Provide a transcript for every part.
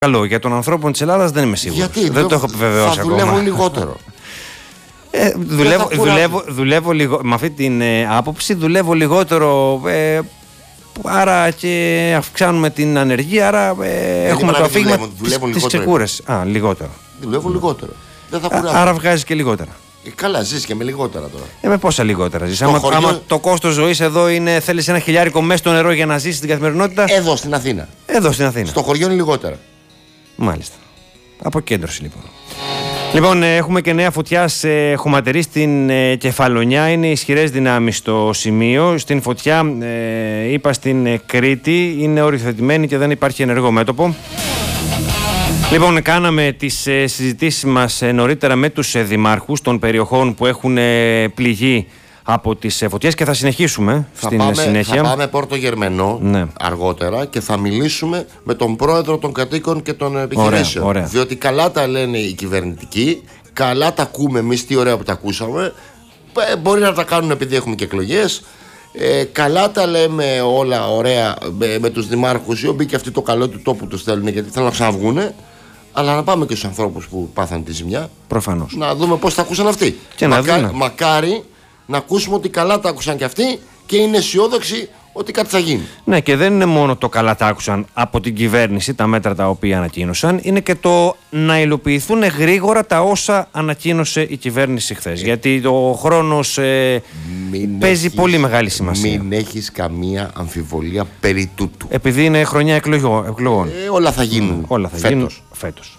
Καλό. Για τον ανθρώπων της Ελλάδας δεν είμαι σίγουρος. Γιατί δεν το έχω επιβεβαιώσει ακόμα. Θα δουλεύουν λιγότερο. Δουλεύω λίγο. Με αυτή την άποψη δουλεύω λιγότερο. Άρα και αυξάνουμε την ανεργία. Άρα έχουμε το αφήγημα της ξεκούρασης. Λιγότερο. Δουλεύουν λιγότερο. Δεν θα κουράσουν. Άρα βγάζεις και λιγότερα. Καλά, ζεις και με λιγότερα τώρα. Με πόσα λιγότερα ζεις? Άμα το κόστος ζωής εδώ είναι, θέλεις ένα χιλιάρικο μέσα στο νερό για να ζήσεις την καθημερινότητα. Εδώ στην Αθήνα. Στο χωριό είναι λιγότερα. Μάλιστα. Αποκέντρωση λοιπόν. Λοιπόν, έχουμε και νέα φωτιά σε χωματερή στην Κεφαλονιά. Είναι ισχυρές δυνάμεις στο σημείο. Στην φωτιά, είπα, στην Κρήτη, είναι οριοθετημένη και δεν υπάρχει ενεργό μέτωπο. Λοιπόν, κάναμε τις συζητήσεις μας νωρίτερα με τους δημάρχους των περιοχών που έχουν πληγεί από τις φωτιές και θα συνεχίσουμε συνέχεια. Θα πάμε Πόρτο Γερμενό αργότερα και θα μιλήσουμε με τον πρόεδρο των κατοίκων και των επιχειρήσεων. Ωραία. Διότι καλά τα λένε οι κυβερνητικοί, καλά τα ακούμε εμείς, τι ωραία που τα ακούσαμε. Μπορεί να τα κάνουν επειδή έχουμε και εκλογές. Καλά τα λέμε όλα ωραία με τους δημάρχους, οι οποίοι και αυτοί το καλό του τόπου τους θέλουν γιατί θέλουν να ξαναβγούνε. Αλλά να πάμε και στους ανθρώπους που πάθαν τη ζημιά. Προφανώς. Να δούμε πώς τα ακούσαν αυτοί. Μακάρι να ακούσουμε ότι καλά τα άκουσαν και αυτοί και είναι αισιόδοξοι ότι κάτι θα γίνει. Ναι, και δεν είναι μόνο το καλά τα άκουσαν από την κυβέρνηση, τα μέτρα τα οποία ανακοίνωσαν, είναι και το να υλοποιηθούν γρήγορα τα όσα ανακοίνωσε η κυβέρνηση χθες. Γιατί ο χρόνος παίζει πολύ μεγάλη σημασία. Μην έχεις καμία αμφιβολία περί τούτου. Επειδή είναι χρονιά εκλογών. Όλα θα γίνουν. Φέτος.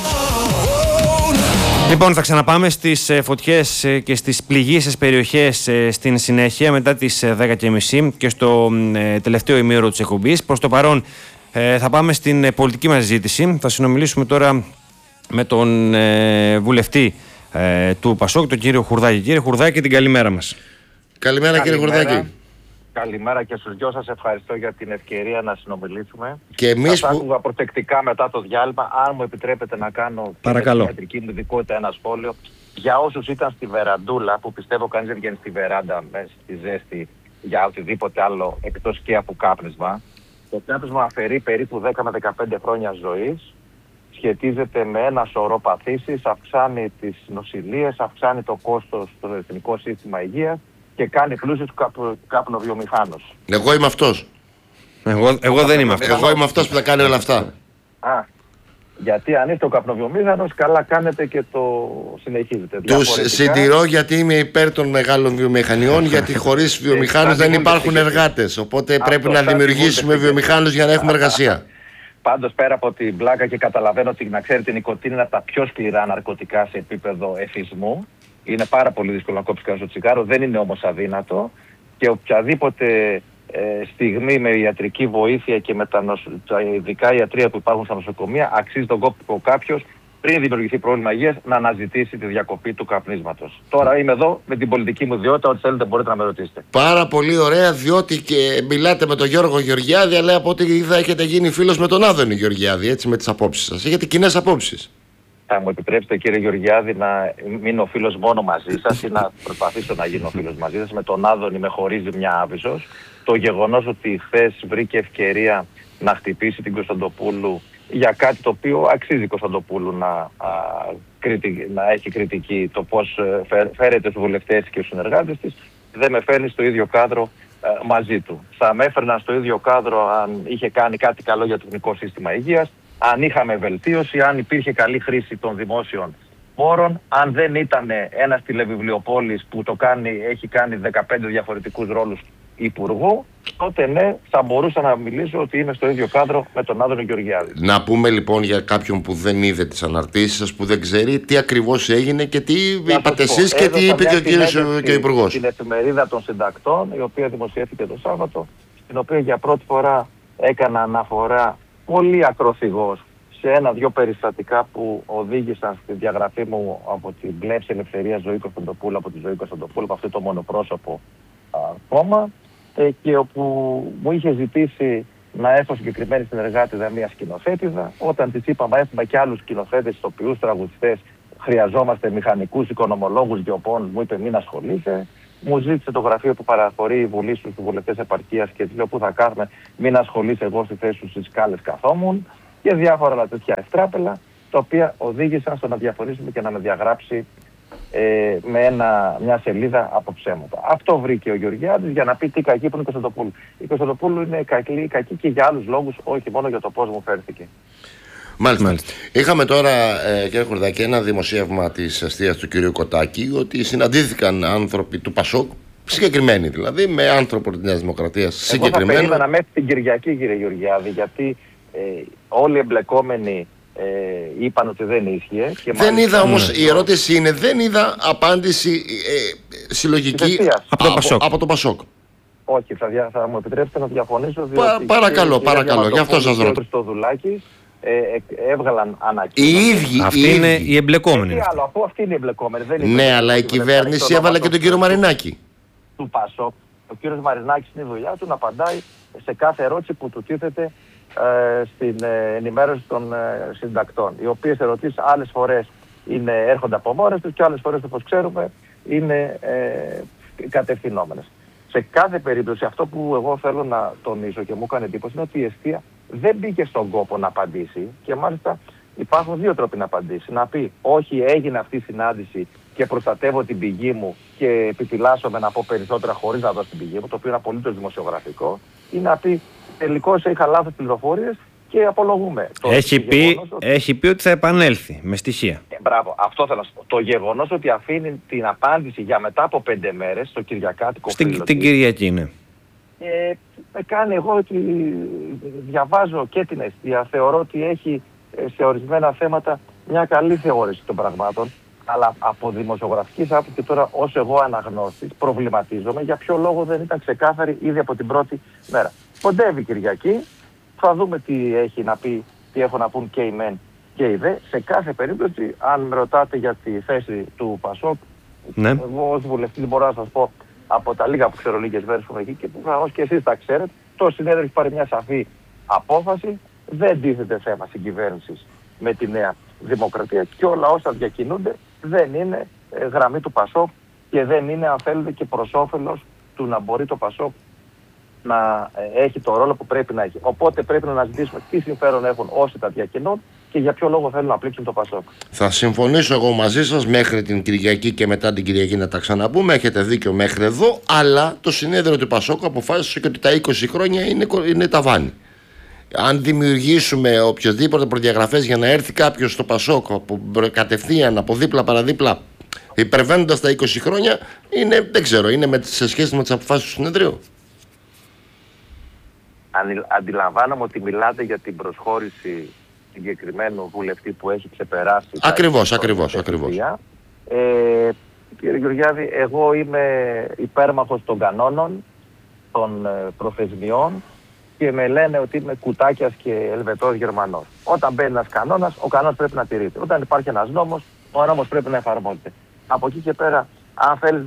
Λοιπόν, θα ξαναπάμε στις φωτιές και στις πληγήσεις περιοχές στην συνέχεια μετά τις 10:30 και στο τελευταίο ημίωρο της εκπομπής. Προς το παρόν θα πάμε στην πολιτική μας συζήτηση. Θα συνομιλήσουμε τώρα με τον βουλευτή του ΠΑΣΟΚ, τον κύριο Χουρδάκη. Κύριε Χουρδάκη, την καλημέρα μας. Καλημέρα κύριε Χουρδάκη. Καλημέρα και στους δυο σας. Ευχαριστώ για την ευκαιρία να συνομιλήσουμε. Και εμείς θα άκουγα προτεκτικά μετά το διάλειμμα. Αν μου επιτρέπετε να κάνω την ιατρική μου ειδικότητα ένα σχόλιο. Για όσους ήταν στη βεραντούλα, που πιστεύω κανείς δεν βγαίνει στη βεράντα μέσα στη ζέστη για οτιδήποτε άλλο εκτός και από κάπνισμα. Το κάπνισμα αφαιρεί περίπου 10 με 15 χρόνια ζωής. Σχετίζεται με ένα σωρό παθήσεις, αυξάνει τις νοσηλίες, αυξάνει το κόστος στο εθνικό σύστημα υγείας και κάνει πλούσιους καπνοβιομηχάνους. Εγώ είμαι αυτός. Εγώ δεν είμαι αυτός. Εγώ είμαι αυτός που θα κάνει όλα αυτά. Γιατί αν είστε ο καπνοβιομήχανος, καλά κάνετε και το συνεχίζετε. Τους συντηρώ γιατί είμαι υπέρ των μεγάλων βιομηχανιών, γιατί χωρίς βιομηχάνους δεν υπάρχουν εργάτες. Οπότε πρέπει να δημιουργήσουμε βιομηχάνους για να έχουμε εργασία. Πάντως, πέρα από την πλάκα, και καταλαβαίνω ότι να ξέρετε, η νοικοτίνη είναι από τα πιο σκληρά ναρκωτικά σε επίπεδο εθισμού. Είναι πάρα πολύ δύσκολο να κόψει κανείς το τσιγάρο, δεν είναι όμως αδύνατο. Και οποιαδήποτε στιγμή με ιατρική βοήθεια και με τα ειδικά ιατρία που υπάρχουν στα νοσοκομεία, αξίζει τον κόπο κάποιος πριν δημιουργηθεί πρόβλημα υγείας να αναζητήσει τη διακοπή του καπνίσματος. Τώρα είμαι εδώ με την πολιτική μου ιδιότητα, ό,τι θέλετε μπορείτε να με ρωτήσετε. Πάρα πολύ ωραία, διότι και μιλάτε με τον Γιώργο Γεωργιάδη, αλλά από ό,τι είδα έχετε γίνει φίλος με τον Άδωνη Γεωργιάδη, έτσι, με τις απόψεις σας. Έχετε κοινές απόψεις. Θα μου επιτρέψετε κύριε Γεωργιάδη να μείνω φίλος μόνο μαζί σας ή να προσπαθήσω να γίνω φίλος μαζί σας. Με τον Άδωνη με χωρίζει μια άβυσσος. Το γεγονός ότι χθες βρήκε ευκαιρία να χτυπήσει την Κωνσταντοπούλου για κάτι το οποίο αξίζει Κωνσταντοπούλου να έχει κριτική, το πώς φέρεται στους βουλευτές και στους συνεργάτες της, δεν με φέρνει στο ίδιο κάδρο μαζί του. Θα με έφερνα στο ίδιο κάδρο αν είχε κάνει κάτι καλό για το εθνικό σύστημα υγείας, αν είχαμε βελτίωση, αν υπήρχε καλή χρήση των δημόσιων πόρων, αν δεν ήταν ένας τηλεβιβλιοπόλης που έχει κάνει 15 διαφορετικούς ρόλους υπουργού, τότε ναι, θα μπορούσα να μιλήσω ότι είμαι στο ίδιο κάδρο με τον Άδωνη Γεωργιάδη. Να πούμε λοιπόν για κάποιον που δεν είδε τις αναρτήσεις σας, που δεν ξέρει τι ακριβώς έγινε και τι είπατε εσείς και τι είπε και ο κύριος και ο υπουργός. Στην εφημερίδα των συντακτών, η οποία δημοσιεύτηκε το Σάββατο, στην οποία για πρώτη φορά έκανα αναφορά πολύ ακροθυγός σε ένα-δυο περιστατικά που οδήγησαν στη διαγραφή μου από την Πλεύση Ελευθερία Ζωή Κωνσταντοπούλου, από τη Ζωή Κωνσταντοπούλου, από αυτό το μονοπρόσωπο κόμμα, και όπου μου είχε ζητήσει να έχω συγκεκριμένη συνεργάτηδα μια σκηνοθέτηδα. Όταν της είπαμε έχουμε και άλλους σκηνοθέτες, ηθοποιούς, τραγουδιστές, χρειαζόμαστε μηχανικούς, οικονομολόγους, γεωπόνους, μου είπε μην ασχολείσαι. Μου ζήτησε το γραφείο που παραχωρεί η Βουλή στους βουλευτές επαρχίας και της λέω πού θα κάθομαι, μην ασχολείσαι, εγώ στη θέση σου στις σκάλες καθόμουν. και διάφορα άλλα τέτοια ευτράπελα, τα οποία οδήγησαν στο να διαφωνήσουμε και να με διαγράψει με μια σελίδα από ψέματα. Αυτό βρήκε ο Γεωργιάδης για να πει τι κακή που είναι η Κωνσταντοπούλου. Η Κωνσταντοπούλου είναι κακή και για άλλους λόγους, όχι μόνο για το πώς μου φέρθηκε. Μάλιστα. Είχαμε τώρα, κύριε Χουρδάκη, ένα δημοσίευμα της εστίας του κυρίου Κοτάκη ότι συναντήθηκαν άνθρωποι του ΠΑΣΟΚ, συγκεκριμένοι δηλαδή, με άνθρωπο της Νέας Δημοκρατίας συγκεκριμένο. Εγώ θα περίμενα μέχρι την Κυριακή, κύριε Γεωργιάδη, γιατί όλοι οι εμπλεκόμενοι είπαν ότι δεν ίσχυε. Και δεν είδα όμως, η ερώτηση είναι, δεν είδα απάντηση συλλογική από το ΠΑΣΟΚ. Όχι, θα μου επιτρέψετε να διαφωνήσω. Παρακαλώ, γι' αυτό σας ρωτώ. Έβγαλαν ανακοίνωση. Αυτοί είναι οι εμπλεκόμενοι. Τι άλλο, αφού αυτοί είναι οι εμπλεκόμενοι. Ναι, αλλά η κυβέρνηση έβαλε και τον κύριο Μαρινάκη. Του ΠΑΣΟΚ. Ο κύριος Μαρινάκης είναι η δουλειά του να απαντάει σε κάθε ερώτηση που του τίθεται στην ενημέρωση των συντακτών. Οι οποίες ερωτήσεις άλλες φορές έρχονται από μόνες τους και άλλες φορές, όπως ξέρουμε, είναι κατευθυνόμενες. Σε κάθε περίπτωση, αυτό που εγώ θέλω να τονίσω και μου έκανε εντύπωση είναι ότι η εστία δεν μπήκε στον κόπο να απαντήσει και μάλιστα υπάρχουν δύο τρόποι να απαντήσει. Να πει όχι, έγινε αυτή η συνάντηση και προστατεύω την πηγή μου και επιφυλάσσομαι να πω περισσότερα χωρίς να δώσω την πηγή μου, το οποίο είναι απολύτως δημοσιογραφικό, ή να πει τελικώς είχα λάθος πληροφορίες και απολογούμε. Έχει πει ότι θα επανέλθει με στοιχεία. Μπράβο, αυτό θέλω να σου πω. Το γεγονός ότι αφήνει την απάντηση για μετά από 5 μέρες στο Κυριακάτικο φίλο την Κυριακή, ναι. Με κάνει εγώ ότι διαβάζω και την εστία, θεωρώ ότι έχει σε ορισμένα θέματα μια καλή θεώρηση των πραγμάτων, αλλά από δημοσιογραφικής άποψη τώρα ως εγώ αναγνώστης προβληματίζομαι για ποιο λόγο δεν ήταν ξεκάθαρη ήδη από την πρώτη μέρα. Κοντεύει Κυριακή, θα δούμε τι έχει να πει, τι έχω να πούν και οι μεν και οι δε. Σε κάθε περίπτωση, αν με ρωτάτε για τη θέση του ΠΑΣΟΚ, ναι, εγώ ως βουλευτής μπορώ να σας πω από τα λίγα που ξέρω, λίγες μέρες που είμαι εκεί και που προφανώς και εσείς τα ξέρετε, το συνέδριο έχει πάρει μια σαφή απόφαση, δεν τίθεται θέμα συγκυβέρνησης με τη Νέα Δημοκρατία και όλα όσα διακινούνται δεν είναι γραμμή του ΠΑΣΟΚ και δεν είναι, αν θέλετε, και προς όφελος του να μπορεί το ΠΑΣΟΚ να έχει το ρόλο που πρέπει να έχει. Οπότε πρέπει να αναζητήσουμε τι συμφέρον έχουν όσοι τα διακινούν και για ποιο λόγο θέλουν να πλήξουν το ΠΑΣΟΚ. Θα συμφωνήσω εγώ μαζί σας μέχρι την Κυριακή και μετά την Κυριακή να τα ξαναπούμε. Έχετε δίκιο μέχρι εδώ, αλλά το συνέδριο του ΠΑΣΟΚ αποφάσισε και ότι τα 20 χρόνια είναι ταβάνι. Αν δημιουργήσουμε οποιοδήποτε προδιαγραφές για να έρθει κάποιος στο ΠΑΣΟΚ κατευθείαν από δίπλα παραδίπλα, υπερβαίνοντας τα 20 χρόνια, δεν ξέρω, είναι σε σχέση με τις αποφάσεις του συνεδρίου. Αντιλαμβάνομαι ότι μιλάτε για την προσχώρηση συγκεκριμένου βουλευτή που έχει ξεπεράσει. Ακριβώς. Κύριε Γεωργιάδη, εγώ είμαι υπέρμαχος των κανόνων, των προθεσμιών και με λένε ότι είμαι κουτάκιας και Ελβετός Γερμανός. Όταν μπαίνει ένας κανόνας, ο κανόνας πρέπει να τηρείται. Όταν υπάρχει ένας νόμος, ο νόμος πρέπει να εφαρμόζεται. Από εκεί και πέρα, αν θέλεις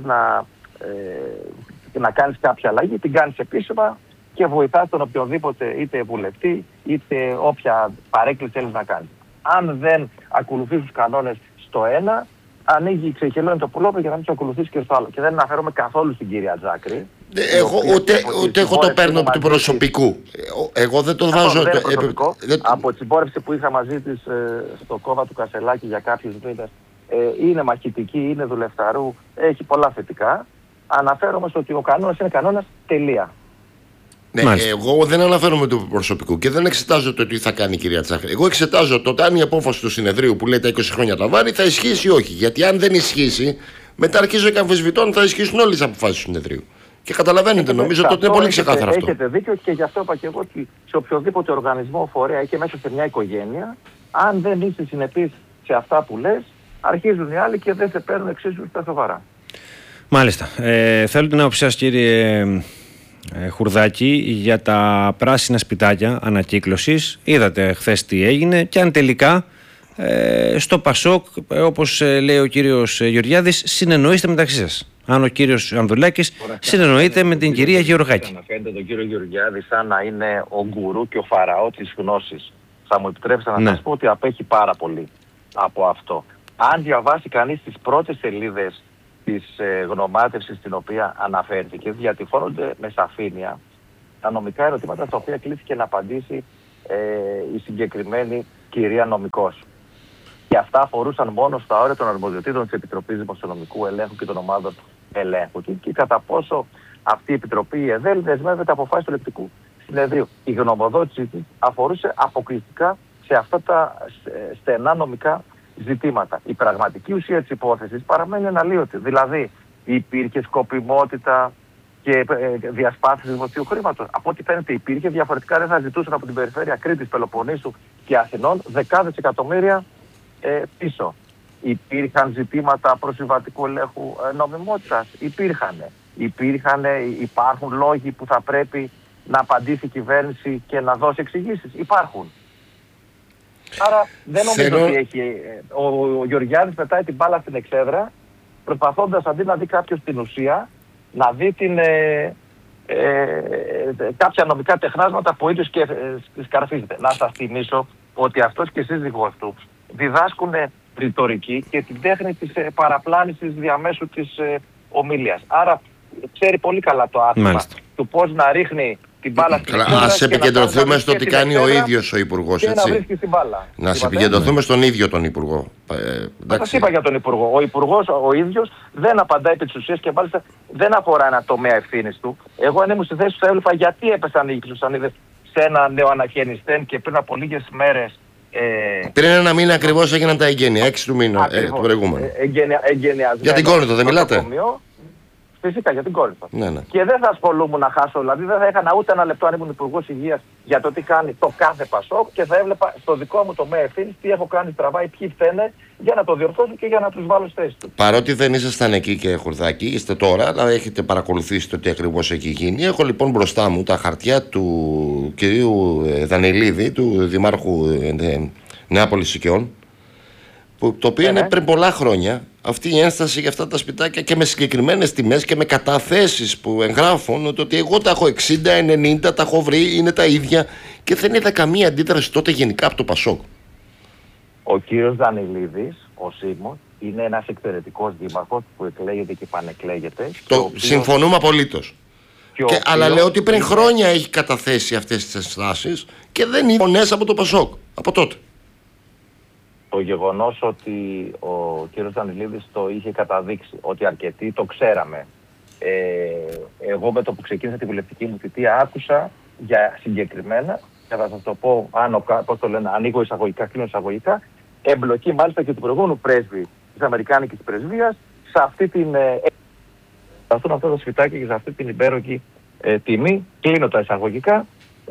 να κάνεις κάποια αλλαγή, την κάνεις επίσημα και βοηθάς τον οποιοδήποτε, είτε βουλευτή, είτε όποια παρέκκληση θέλεις να κάνεις. Αν δεν ακολουθείς τους κανόνες στο ένα, ξεχελώνει το πουλόπι για να μην τους ακολουθήσει και στο άλλο. Και δεν αναφέρομαι καθόλου στην κυρία Τζάκρη. Εγώ ούτε εγώ το παίρνω του προσωπικού. Εγώ δεν το βάζω. Από τη συμπόρευση που είχα μαζί της στο κόμμα του Κασελάκη για κάποιους μήνες, είναι μαχητική, είναι δουλευταρού, έχει πολλά θετικά. Αναφέρομαι στο ότι ο κανόνας είναι κανόνας, τελεία. Ναι, εγώ δεν αναφέρομαι του προσωπικού και δεν εξετάζω το τι θα κάνει η κυρία Τσάχρη. Εγώ εξετάζω το αν η απόφαση του συνεδρίου που λέει τα 20 χρόνια τα βάρη θα ισχύσει ή όχι. Γιατί αν δεν ισχύσει, μετά αρχίζω και αμφισβητώ αν θα ισχύσουν όλες τις αποφάσεις του συνεδρίου. Και καταλαβαίνετε, νομίζω ότι είναι πολύ ξεκάθαρο αυτό. Έχετε δίκιο και γι' αυτό είπα και εγώ ότι σε οποιοδήποτε οργανισμό, φορέα ή και μέσα σε μια οικογένεια, αν δεν είσαι συνεπής σε αυτά που λες, αρχίζουν οι άλλοι και δεν σε παίρνουν εξίσου στα σοβαρά. Μάλιστα. Θέλω την άποψή σας, κύριε Χουρδάκη, για τα πράσινα σπιτάκια ανακύκλωσης. Είδατε χθες τι έγινε και αν τελικά στο ΠΑΣΟΚ, όπως λέει ο κύριος Γεωργιάδης, συνεννοείστε μεταξύ σας. Αν ο κύριος Ανδρουλάκης συνεννοείται με την κυρία Γεωργάκη. Αναφέρετε τον κύριο Γεωργιάδη σαν να είναι ο γκουρού και ο φαραώ της γνώσης. Θα μου επιτρέψετε να σας πω ότι απέχει πάρα πολύ από αυτό. Αν διαβάσει κανείς τις πρώτες σελίδες της γνωμάτευσης στην οποία αναφέρθηκε, διατυπώνονται με σαφήνεια τα νομικά ερωτήματα στα οποία κλήθηκε να απαντήσει η συγκεκριμένη κυρία νομικός. Και αυτά αφορούσαν μόνο στα όρια των αρμοδιοτήτων της Επιτροπής Δημοσιονομικού Ελέγχου και των ομάδων ελέγχου. Και κατά πόσο αυτή η Επιτροπή, η ΕΔΕΛ, δεσμεύεται αποφάσεις του Ελεκτικού Συνεδρίου. Η γνωμοδότησή της αφορούσε αποκλειστικά σε αυτά τα στενά νομικά ζητήματα. Η πραγματική ουσία της υπόθεσης παραμένει αναλύωτη. Δηλαδή, υπήρχε σκοπιμότητα και διασπάθηση δημοσίου χρήματος. Από ό,τι φαίνεται υπήρχε, διαφορετικά δεν θα ζητούσαν από την περιφέρεια Κρήτης, Πελοποννήσου και Αθηνών δεκάδες εκατομμύρια πίσω. Υπήρχαν ζητήματα προσυμβατικού ελέγχου νομιμότητας. Υπάρχουν λόγοι που θα πρέπει να απαντήσει η κυβέρνηση και να δώσει εξηγήσεις. Υπάρχουν. Άρα δεν νομίζω ότι έχει. Ο Γεωργιάδης πετάει την μπάλα στην εξέδρα, προσπαθώντας αντί να δει κάποιος την ουσία, να δει κάποια νομικά τεχνάσματα που ο ίδιος και σκαρφίζεται. Να σας θυμίσω ότι αυτός και η σύζυγός του διδάσκουν ρητορική και την τέχνη της παραπλάνησης διαμέσου της ομιλίας. Άρα ξέρει πολύ καλά το άθλημα του πώς να ρίχνει την μπάλα στην εξέδρα. Ας επικεντρωθούμε στο τι κάνει ο ίδιος ο Υπουργός. Να βρίσκει την μπάλα. Να σε επικεντρωθούμε στον ίδιο τον Υπουργό. Σας είπα για τον Υπουργό. Ο Υπουργός ο ίδιος δεν απαντάει επί της ουσίας και μάλιστα δεν αφορά ένα τομέα ευθύνης του. Εγώ αν ήμουν στη θέση του θα έβλεπα γιατί έπεσαν οι υψηλοσανίδες σε ένα νεοαναγεννηστέν και πριν από λίγες μέρες. Πριν ένα μήνα ακριβώς έγιναν τα εγγένεια, 6 του μήνα, το προηγούμενο. Για την Κόρινθο δεν μιλάτε? Φυσικά για την Κόρινθο. Ναι. Και δεν θα ασχολούμουν να χάσω, δηλαδή δεν θα έκανα ούτε ένα λεπτό αν ήμουν Υπουργός Υγείας για το τι κάνει το κάθε Πασόκ και θα έβλεπα στο δικό μου τομέα ευθύνης τι έχω κάνει στραβά ή ποιοι φταίνε για να το διορθώσω και για να τους βάλω στη θέση του. Παρότι δεν ήσασταν εκεί και Χουρδάκη, είστε τώρα, αλλά έχετε παρακολουθήσει το τι ακριβώς έχει γίνει. Έχω λοιπόν μπροστά μου τα χαρτιά του κυρίου Δανειλίδη, του Δημάρχου Νεάπολης Οικειών, το οποίο είναι πριν πολλά χρόνια αυτή η ένσταση για αυτά τα σπιτάκια και με συγκεκριμένες τιμές και με καταθέσεις που εγγράφουν ότι εγώ τα έχω 60-90, τα έχω βρει, είναι τα ίδια και δεν είδα καμία αντίδραση τότε γενικά από το Πασόκ. Ο κύριος Δανειλίδης, ο Σίμων, είναι ένας εξαιρετικός δήμαρχος που εκλέγεται και πανεκλέγεται. Συμφωνούμε απολύτως. Αλλά λέω ότι πριν χρόνια έχει καταθέσει αυτές τις ενστάσεις και δεν είναι φωνές από το Πασόκ από τότε. Το γεγονός ότι ο κύριος Δανειλίδης το είχε καταδείξει, ότι αρκετοί το ξέραμε. Εγώ με το που ξεκίνησα τη βουλευτική μου θητεία άκουσα για συγκεκριμένα, και θα σας το πω, πώς το λένε, ανοίγω εισαγωγικά, κλείνω εισαγωγικά, εμπλοκή μάλιστα και του προηγούμενου πρέσβη της Αμερικάνικης Πρεσβείας σε αυτή την αυτά τα σφιτάκια και σε αυτή την υπέροχη τιμή, κλείνω τα εισαγωγικά.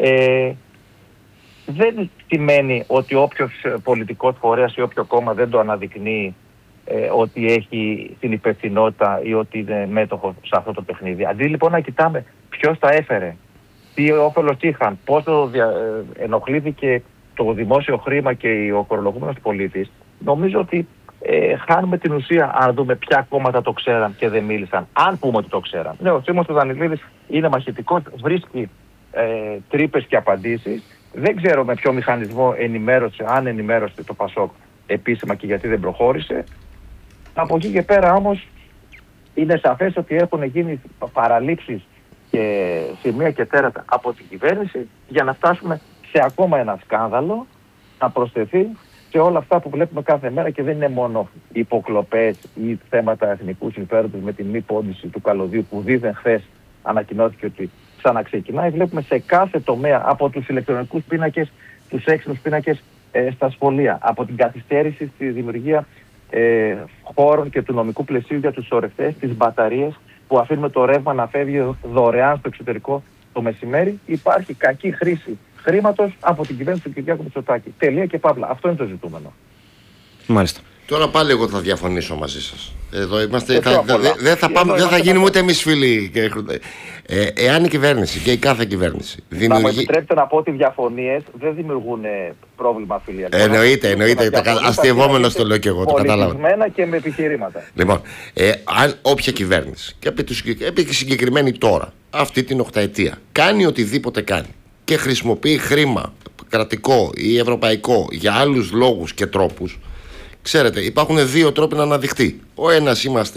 Δεν σημαίνει ότι όποιος πολιτικός φορέας ή όποιο κόμμα δεν το αναδεικνύει ότι έχει την υπευθυνότητα ή ότι είναι μέτοχος σε αυτό το παιχνίδι. Αντί λοιπόν να κοιτάμε ποιος τα έφερε, τι όφελος είχαν, πόσο ενοχλήθηκε το δημόσιο χρήμα και ο φορολογούμενος πολίτης, νομίζω ότι χάνουμε την ουσία αν δούμε ποια κόμματα το ξέραν και δεν μίλησαν. Αν πούμε ότι το ξέραν. Ναι, ο Σίμος του Δανειλίδης είναι μαχητικός, βρίσκει τρύπες και απαντήσεις. Δεν ξέρω με ποιο μηχανισμό ενημέρωσε, αν ενημέρωσε το Πασόκ επίσημα και γιατί δεν προχώρησε. Από εκεί και πέρα όμως είναι σαφές ότι έχουν γίνει παραλήψεις και σημεία και τέρατα από την κυβέρνηση για να φτάσουμε σε ακόμα ένα σκάνδαλο να προσθεθεί σε όλα αυτά που βλέπουμε κάθε μέρα και δεν είναι μόνο υποκλοπές ή θέματα εθνικού συμφέροντος με την μη πώληση του καλωδίου που δίδεν χθες ανακοινώθηκε ότι ξαναξεκινάει. Βλέπουμε σε κάθε τομέα από τους ηλεκτρονικούς πίνακες, τους έξυπνους πίνακες στα σχολεία, από την καθυστέρηση στη δημιουργία χώρων και του νομικού πλαισίου για τους ορευτές, τις μπαταρίες που αφήνουμε το ρεύμα να φεύγει δωρεάν στο εξωτερικό το μεσημέρι. Υπάρχει κακή χρήση χρήματος από την κυβέρνηση του Κυριάκου Μητσοτάκη. Τελεία και παύλα. Αυτό είναι το ζητούμενο. Μάλιστα. Τώρα πάλι εγώ θα διαφωνήσω μαζί σας. Εδώ είμαστε. Δεν θα γίνουμε ούτε εμείς φίλοι. Εάν η κυβέρνηση και η κάθε κυβέρνηση δημιουργεί. Να μου επιτρέπετε να πω ότι οι διαφωνίες δεν δημιουργούν πρόβλημα φιλιακό. Εννοείται. Αστειευόμενος το λέω και εγώ. Το κατάλαβα. Πολιτισμένα και με επιχειρήματα. Λοιπόν, αν όποια κυβέρνηση και επί συγκεκριμένη τώρα, αυτή την οχταετία, κάνει οτιδήποτε κάνει και χρησιμοποιεί χρήμα κρατικό ή ευρωπαϊκό για άλλους λόγους και τρόπους. Ξέρετε, υπάρχουν δύο τρόποι να αναδειχθεί. Ο ένας είμαστε